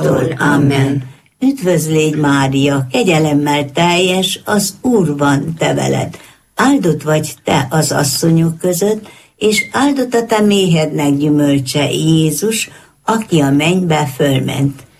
Amen. Üdvözlégy Mária, kegyelemmel teljes, az Úr van te veled. Áldott vagy te az asszonyok között, és áldott a te méhednek gyümölcse, Jézus, aki a mennybe fölment.